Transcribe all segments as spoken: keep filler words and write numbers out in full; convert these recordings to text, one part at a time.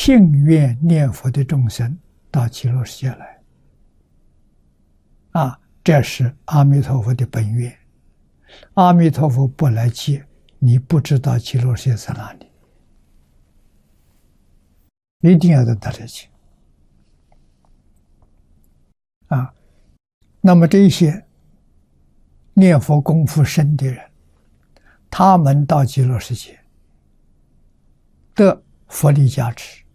信愿念佛的众生到极乐世界来。啊，这是阿弥陀佛的本愿。阿弥陀佛不来接，你不知道极乐世界在哪里，一定要等他来接。啊，那么这些念佛功夫深的人，他们到极乐世界得佛力加持，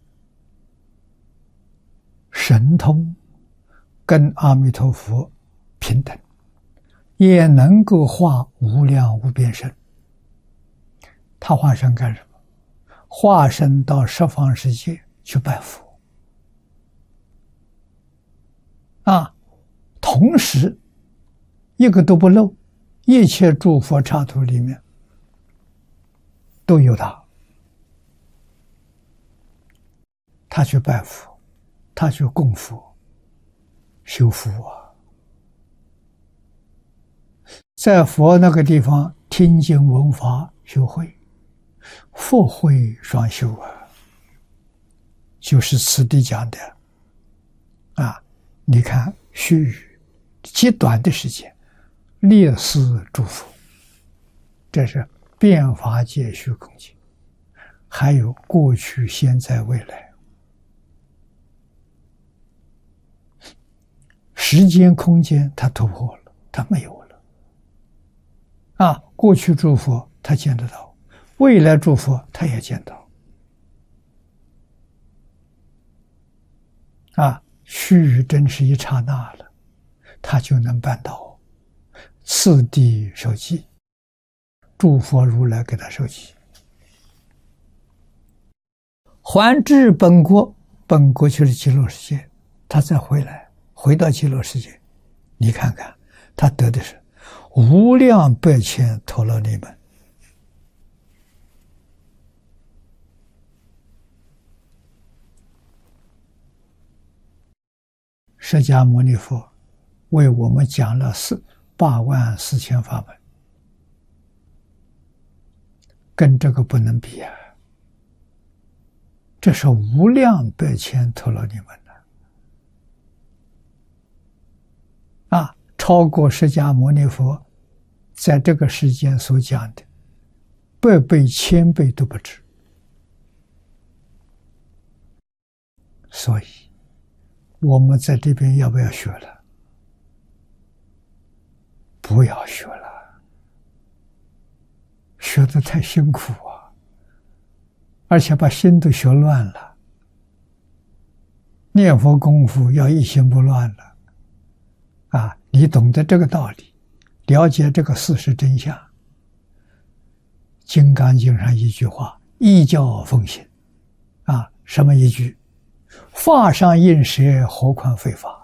神通跟阿弥陀佛平等，也能够化无量无边身。他化身干什么？化身到十方世界去拜佛。啊，同时一个都不漏，一切诸佛刹土里面都有他。他去拜佛，他去供佛，修福啊，在佛那个地方听经闻法修慧，佛慧双修啊，就是此地讲的啊。你看须臾极短的时间，列示诸佛，这是变法界虚空界，还有过去现在未来，时间空间他突破了，他没有了啊。过去诸佛他见得到，未来诸佛他也见到啊。须臾真是一刹那了，他就能办到次第受记，诸佛如来给他受记，还至本国，本国就是极乐世界，他再回来，回到极乐世界，你看看他得的是无量百千陀罗尼门。释迦牟尼佛为我们讲了四八万四千法门，跟这个不能比啊！这是无量百千陀罗尼门啊！啊，超过释迦牟尼佛在这个世间所讲的百倍千倍都不止。所以我们在这边要不要学了？不要学了，学得太辛苦啊，而且把心都学乱了。念佛功夫要一心不乱了啊！你懂得这个道理，了解这个事实真相，《金刚经》上一句话：依教奉行啊，什么一句？法上应舍，何况非法？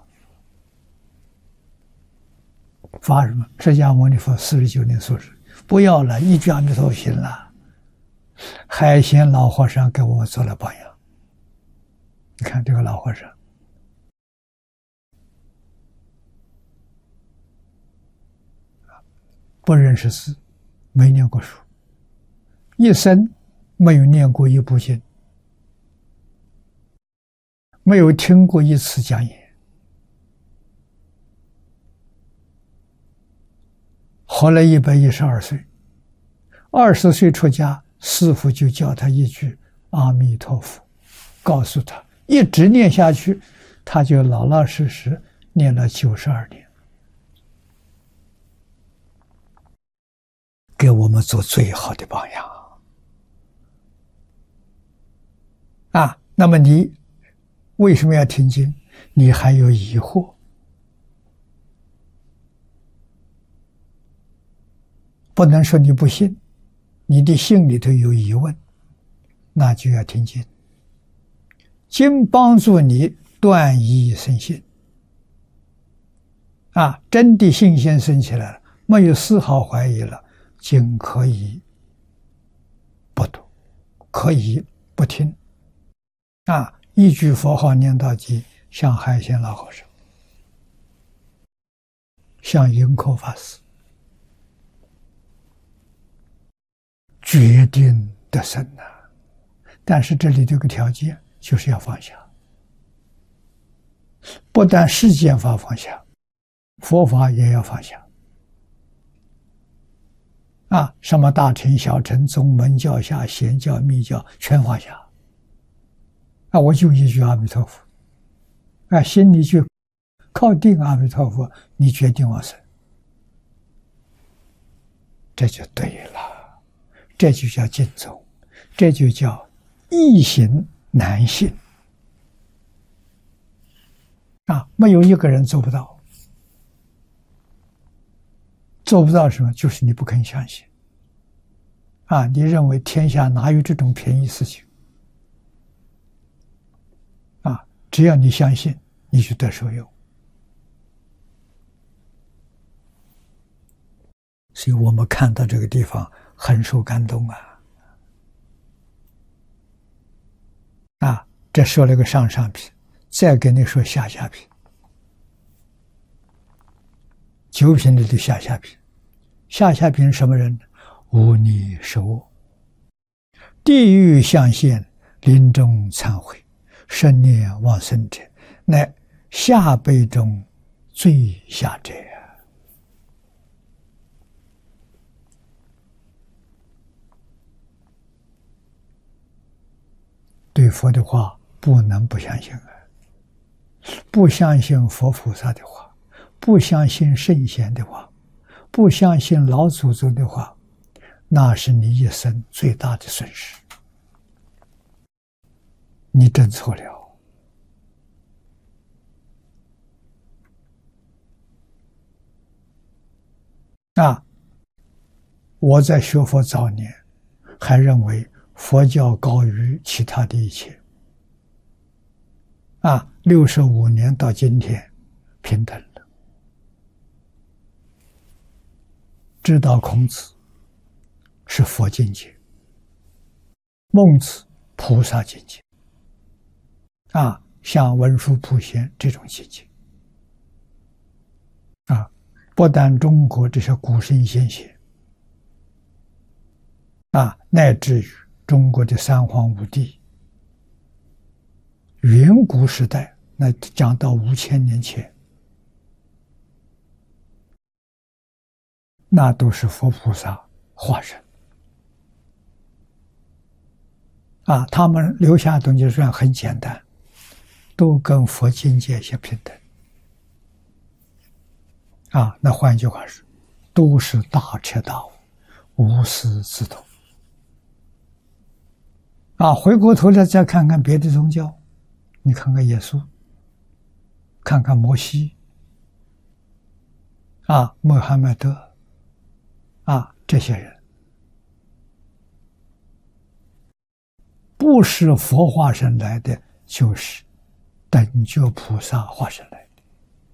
法什么？释迦牟尼佛四十九年所说，不要了，一句阿弥陀佛行了。海鲜老和尚给我们做了榜样。你看这个老和尚，不认识字，没念过书，一生没有念过一部经，没有听过一次讲演。活了一百一十二岁，二十岁出家，师父就教他一句阿弥陀佛，告诉他一直念下去，他就老老实实念了九十二年，给我们做最好的榜样啊！那么你为什么要听经？你还有疑惑，不能说你不信，你的心里头有疑问，那就要听经。经帮助你断疑生信啊，真的信心生起来了，没有丝毫怀疑了，经可以不读，可以不听啊，一句佛号念到底，像海鲜老和尚，像云口法师，决定得生啊！但是这里这个条件， 就是要放下，不但世间法放下，佛法也要放下。啊，什么大乘、小乘、宗门、教下、显教、密教，全放下。啊，我就一句阿弥陀佛，啊，心里就靠定阿弥陀佛，你决定往生，这就对了，这就叫净宗，这就叫易行难行。啊，没有一个人做不到，做不到什么？就是你不肯相信。啊，你认为天下哪有这种便宜事情？啊，只要你相信，你就得受用。所以我们看到这个地方很受感动啊！啊，这说了个上上品，再跟你说下下品。九品里的下下品，下下品什么人呢？无逆受恶，地狱象现，临终忏悔，生念往生者，乃下辈中最下者。对佛的话不能不相信啊！不相信佛菩萨的话，不相信圣贤的话，不相信老祖宗的话，那是你一生最大的损失。你真错了。啊！我在学佛早年，还认为佛教高于其他的一切。啊，六十五年到今天，平等了。知道孔子是佛境界，孟子菩萨境界，啊，像文殊普贤这种境界，啊，不但中国这些古圣先贤，啊，乃至于中国的三皇五帝，远古时代，那讲到五千年前，那都是佛菩萨化身。啊，他们留下的东西虽然很简单，都跟佛境界相平等。啊，那换句话说，都是大彻大悟，无师自通。啊，回过头来再看看别的宗教，你看看耶稣，看看摩西，啊，穆罕默德，啊，这些人，不是佛化身来的，就是等觉菩萨化身来的，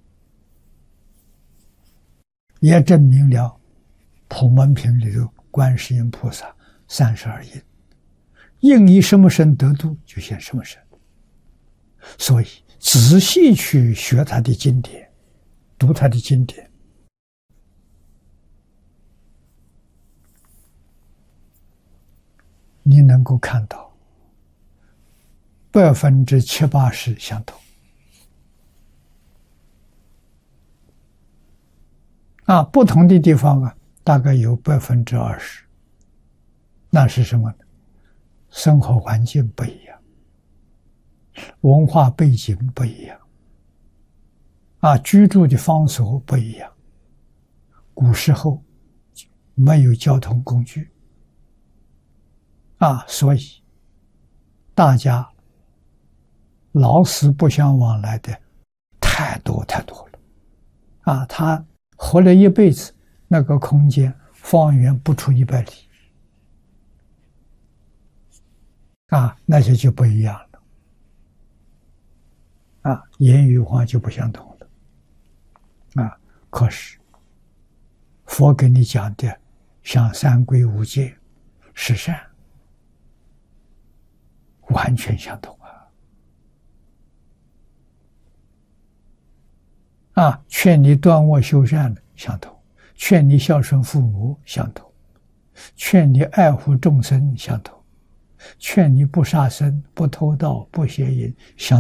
也证明了普门品里头观世音菩萨三十二应，应以什么身得度，就现什么身。所以仔细去学他的经典，读他的经典，你能够看到百分之七八十相同。啊，不同的地方啊，大概有百分之二十。那是什么呢？生活环境不一样，文化背景不一样，啊，居住的方所不一样。古时候没有交通工具，啊，所以大家老死不相往来的太多太多了。啊，他活了一辈子，那个空间方圆不出一百里。啊，那些就不一样了。啊，言语话就不相同了。啊，可是佛给你讲的像三皈五戒、十善，完全相同啊！啊，劝你断恶修善的相同，劝你孝顺父母相同，劝你爱护众生相同， 劝你不杀生、不偷盗、不邪淫，想